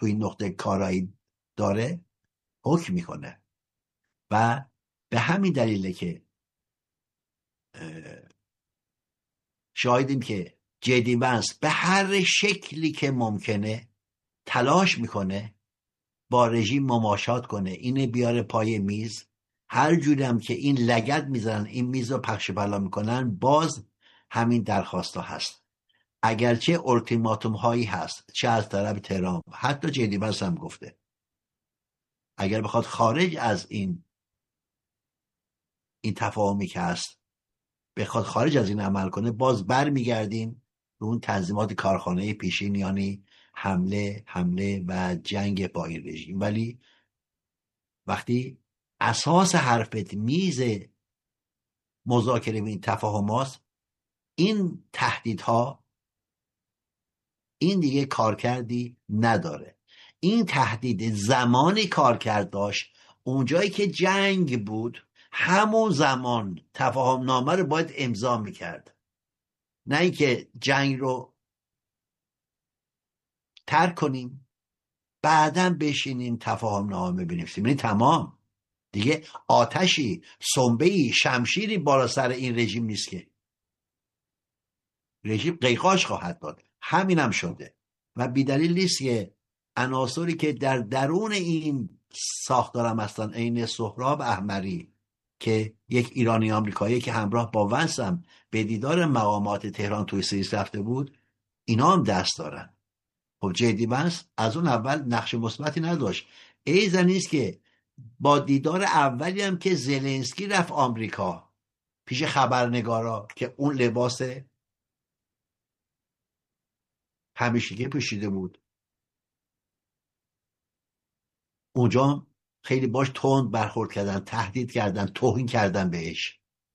تو این نقطه کارایی داره حکم میکنه. و به همین دلیله که شاهدیم که جدی ونس به هر شکلی که ممکنه تلاش میکنه با رژیم مماشات کنه، اینه بیاره پای میز. هر جوری هم که این لگد میزنن، این میز رو پخش پلا میکنن، باز همین درخواست ها هست. اگرچه اولتیماتوم هایی هست، چه از طرف تهران، حتی جدی ونس هم گفته اگر بخواد خارج از این تفاهمی که هست بخواد خارج از این عمل کنه، باز بر میگردیم به اون تنظیمات کارخانه پیشین، یعنی حمله و جنگ با این رژیم. ولی وقتی اساس حرفت میز مذاکره و این تفاهمات، این تهدیدها، این دیگه کارکردی نداره. این تهدید زمانی کارکرد داشت اونجایی که جنگ بود، همون زمان تفاهم نامه رو باید امضا میکرد، نه اینکه جنگ رو ترک کنیم بعداً بشینیم تفاهم نامه بنویسیم. یعنی تمام دیگه آتشی، سنبه‌ای، شمشیری بالا سر این رژیم نیست که رژیم قیقاش خواهد داد. همین هم شده و بیدلیل نیست که عناصری که در درون این ساختارم هستن، عین سهراب احمری که یک ایرانی آمریکایی که همراه با ونس هم به دیدار مقامات تهران توی سوئیس رفته بود، اینا هم دست دارن. خب جدی ونس از اون اول نقش مثبتی نداشت. ایزن نیست که با دیدار اولی هم که زلنسکی رفت آمریکا پیش خبرنگارا که اون لباس همیشگی پوشیده بود، اونجا خیلی باش تند برخورد کردن، تهدید کردن، توهین کردن بهش.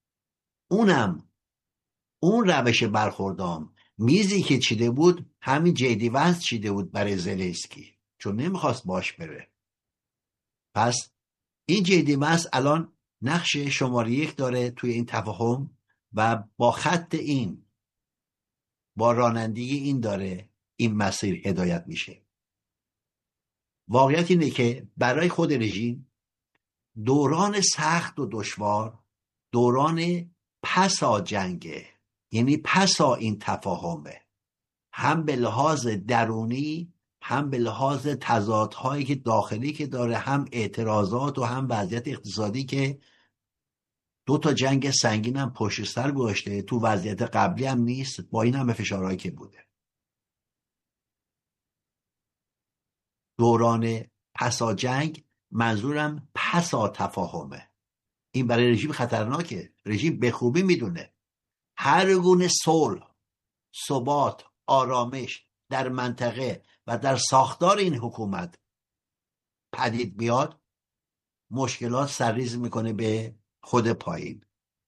اون روش برخوردام میزی که چیده بود همین جدی ونس چیده بود برای زلنسکی، چون نمیخواست باش بره. پس این جدی ونس الان نقش شماره 1 داره توی این تفاهم و با خط این، با رانندگی این داره این مسیر هدایت میشه. واقعیت اینه که برای خود رژیم دوران سخت و دشوار دوران پسا جنگه، یعنی پسا این تفاهمه، هم به لحاظ درونی، هم به لحاظ تضادهایی که داخلی که داره، هم اعتراضات و هم وضعیت اقتصادی که 2 جنگ سنگین هم پشت سر گذاشته، تو وضعیت قبلی هم نیست با این همه فشارهایی که بوده. دوران پسا جنگ، منظورم پسا تفاهمه. این برای رژیم خطرناکه. رژیم به خوبی میدونه هر گونه صلح، ثبات، آرامش در منطقه و در ساختار این حکومت پدید بیاد، مشکلات سرریز میکنه به خود پایین.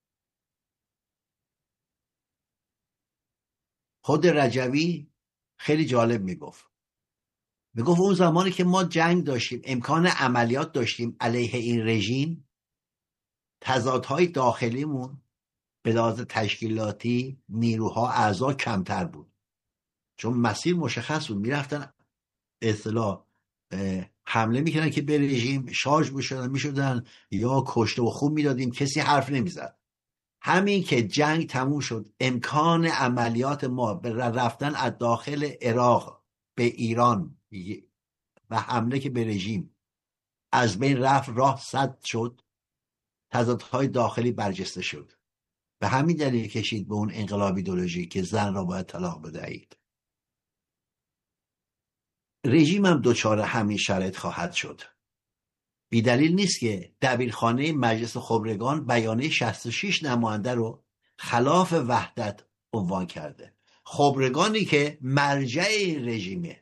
خود رجوی خیلی جالب میگفت اون زمانی که ما جنگ داشتیم، امکان عملیات داشتیم علیه این رژیم، تضادهای داخلیمون به لحاظ تشکیلاتی، نیروها، اعضا کمتر بود، چون مسیر مشخص بود. میرفتن اصطلاح حمله میکردن که به رژیم شارژ میشدن یا کشته و خون میدادیم، کسی حرف نمیزد. همین که جنگ تموم شد، امکان عملیات ما به رفتن از داخل عراق به ایران و حمله که به رژیم از بین رفت، راه سد شد، تضادهای داخلی برجسته شد. به همین دلیل کشید به اون انقلاب ایدئولوژی که زن را باید طلاق بدهید. رژیم هم دچار همین شرایط خواهد شد. بی دلیل نیست که دبیرخانه مجلس خبرگان بیانیه 66 نماینده رو خلاف وحدت عنوان کرده. خبرگانی که مرجع رژیمه،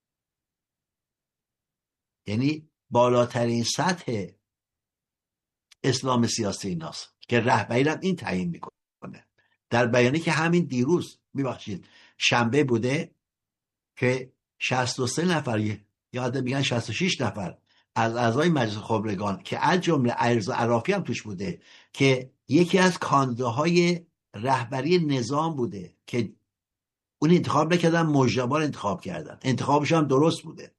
یعنی بالاترین سطح اسلام سیاسی ایناست که رهبری هم این تعیین میکنه. در بیانیه که همین دیروز شنبه بوده که 63 نفر، یادم میگن 66 نفر از اعضای مجلس خبرگان که از جمله علیرضا عرافی هم توش بوده که یکی از کاندیداهای رهبری نظام بوده که اون انتخاب نکردن، مجتبی انتخاب کردن، انتخابش هم درست بوده.